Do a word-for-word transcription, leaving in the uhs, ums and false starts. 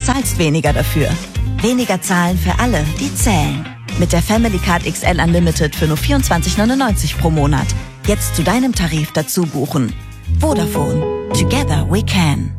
zahlst weniger dafür. Weniger zahlen für alle, die zählen. Mit der Family Card X L Unlimited für nur vierundzwanzig neunundneunzig pro Monat. Jetzt zu deinem Tarif dazu buchen. Vodafone. Together we can.